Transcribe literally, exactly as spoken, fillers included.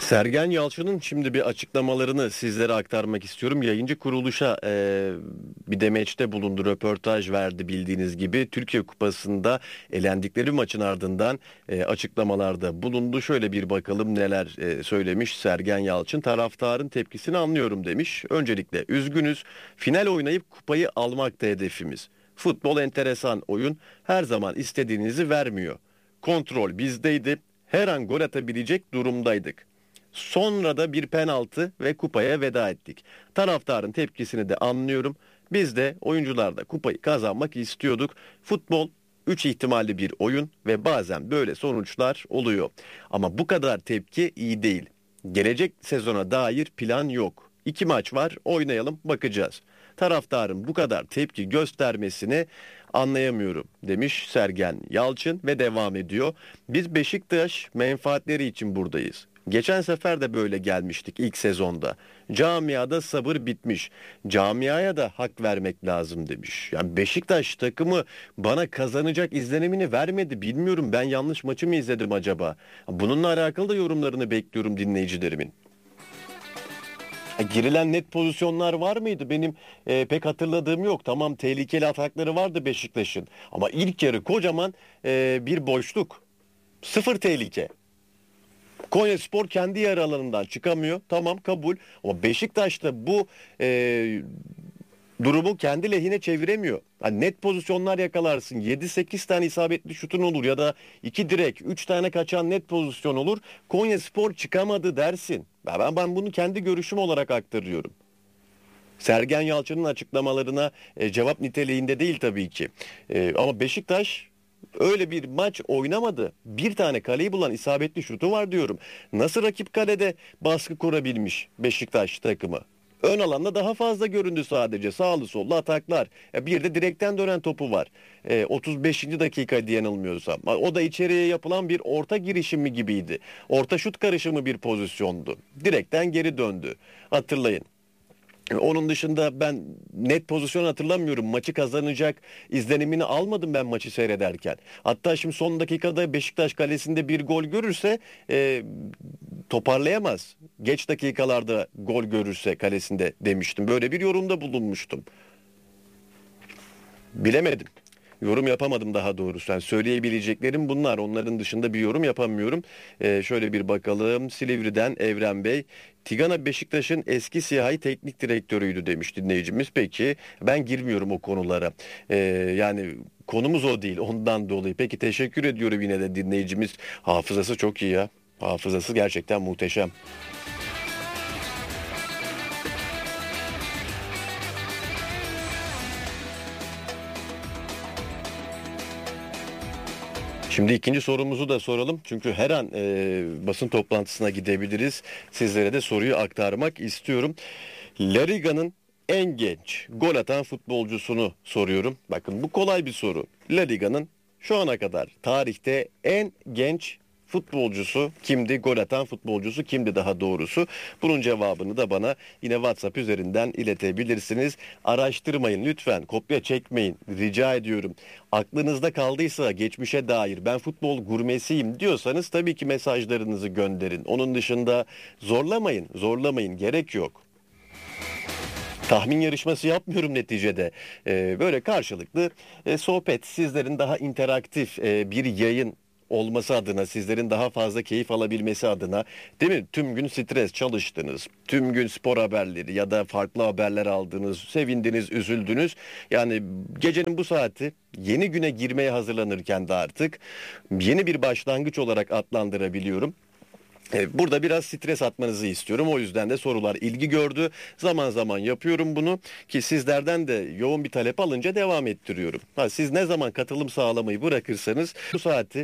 Sergen Yalçın'ın şimdi bir açıklamalarını sizlere aktarmak istiyorum. Yayıncı kuruluşa e, bir demeçte bulundu, röportaj verdi bildiğiniz gibi. Türkiye Kupası'nda elendikleri bir maçın ardından e, açıklamalarda bulundu. Şöyle bir bakalım neler e, söylemiş Sergen Yalçın. Taraftarın tepkisini anlıyorum demiş. Öncelikle üzgünüz. Final oynayıp kupayı almak da hedefimiz. Futbol enteresan oyun. Her zaman istediğinizi vermiyor. Kontrol bizdeydi. Her an gol atabilecek durumdaydık. Sonra da bir penaltı ve kupaya veda ettik. Taraftarın tepkisini de anlıyorum. Biz de oyuncular da kupayı kazanmak istiyorduk. Futbol üç ihtimalli bir oyun ve bazen böyle sonuçlar oluyor. Ama bu kadar tepki iyi değil. Gelecek sezona dair plan yok. İki maç var, oynayalım, bakacağız. Taraftarın bu kadar tepki göstermesini anlayamıyorum demiş Sergen Yalçın ve devam ediyor. Biz Beşiktaş menfaatleri için buradayız. Geçen sefer de böyle gelmiştik ilk sezonda. Camiada sabır bitmiş. Camiaya da hak vermek lazım demiş. Yani Beşiktaş takımı bana kazanacak izlenimini vermedi. Bilmiyorum, ben yanlış maçı mı izledim acaba? Bununla alakalı da yorumlarını bekliyorum dinleyicilerimin. E, Girilen net pozisyonlar var mıydı? Benim e, pek hatırladığım yok. Tamam, tehlikeli atakları vardı Beşiktaş'ın. Ama ilk yarı kocaman e, bir boşluk. Sıfır tehlike. Konyaspor kendi yarı alanından çıkamıyor. Tamam, kabul. Ama Beşiktaş da bu e, durumu kendi lehine çeviremiyor. Hani net pozisyonlar yakalarsın. yedi sekiz tane isabetli şutun olur ya da iki direk, üç tane kaçan net pozisyon olur. Konyaspor çıkamadı dersin. Ben, ben bunu kendi görüşüm olarak aktarıyorum. Sergen Yalçın'ın açıklamalarına e, cevap niteliğinde değil tabii ki. E, ama Beşiktaş öyle bir maç oynamadı. Bir tane kaleyi bulan isabetli şutu var diyorum. Nasıl rakip kalede baskı kurabilmiş Beşiktaş takımı? Ön alanda daha fazla göründü sadece. Sağlı sollu ataklar. E, Bir de direkten dönen topu var. E, otuz beşinci dakikaydı yanılmıyorsam. O da içeriye yapılan bir orta girişimi gibiydi. Orta şut karışımı bir pozisyondu. Direkten geri döndü. Hatırlayın. Onun dışında ben net pozisyon hatırlamıyorum. Maçı kazanacak izlenimini almadım ben maçı seyrederken. Hatta şimdi son dakikada Beşiktaş kalesinde bir gol görürse e, toparlayamaz. Geç dakikalarda gol görürse kalesinde demiştim. Böyle bir yorumda bulunmuştum. Bilemedim. Yorum yapamadım daha doğrusu. Yani söyleyebileceklerim bunlar. Onların dışında bir yorum yapamıyorum. Ee, şöyle bir bakalım. Silivri'den Evren Bey. Tigana Beşiktaş'ın eski siyahi teknik direktörüydü demiş dinleyicimiz. Peki ben girmiyorum o konulara. Ee, yani konumuz o değil. Ondan dolayı. Peki teşekkür ediyorum yine de dinleyicimiz. Hafızası çok iyi ya. Hafızası gerçekten muhteşem. Şimdi ikinci sorumuzu da soralım. Çünkü her an e, basın toplantısına gidebiliriz. Sizlere de soruyu aktarmak istiyorum. La Liga'nın en genç gol atan futbolcusunu soruyorum. Bakın, bu kolay bir soru. La Liga'nın şu ana kadar tarihte en genç futbolcusu kimdi? Gol atan futbolcusu kimdi daha doğrusu? Bunun cevabını da bana yine WhatsApp üzerinden iletebilirsiniz. Araştırmayın lütfen, kopya çekmeyin, rica ediyorum. Aklınızda kaldıysa geçmişe dair ben futbol gurmesiyim diyorsanız tabii ki mesajlarınızı gönderin. Onun dışında zorlamayın, zorlamayın, gerek yok. Tahmin yarışması yapmıyorum neticede. Ee, böyle karşılıklı e, sohbet, sizlerin daha interaktif e, bir yayın olması adına, sizlerin daha fazla keyif alabilmesi adına, değil mi? Tüm gün stres çalıştınız, tüm gün spor haberleri ya da farklı haberler aldınız, sevindiniz, üzüldünüz. Yani gecenin bu saati yeni güne girmeye hazırlanırken de artık yeni bir başlangıç olarak adlandırabiliyorum. E, Burada biraz stres atmanızı istiyorum. O yüzden de sorular ilgi gördü. Zaman zaman yapıyorum bunu ki sizlerden de yoğun bir talep alınca devam ettiriyorum. Ha, siz ne zaman katılım sağlamayı bırakırsanız bu saati